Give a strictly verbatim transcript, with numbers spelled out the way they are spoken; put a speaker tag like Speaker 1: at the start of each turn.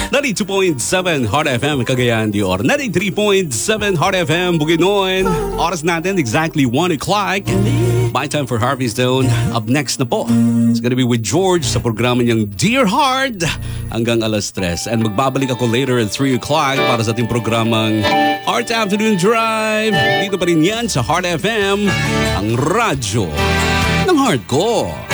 Speaker 1: ninety-two point seven Heart F M Cagayan de Oro. ninety-three point seven Heart F M Bukidnon. Oras natin exactly one o'clock. My time for Harvey Stone. Up next na po, it's gonna be with George sa programa niyang Dear Heart hanggang alas tres. And magbabalik ako later at three o'clock para sa ating programang Heart Afternoon Drive. Dito pa rin yan sa Heart F M, ang radyo ng heart ko.